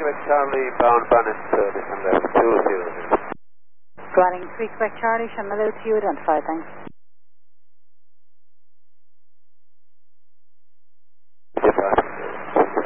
Quebec Charlie, bound Bonnet, descend level 200. Grounding 3 Quebec Charlie, Shamalo to you, identified, thanks.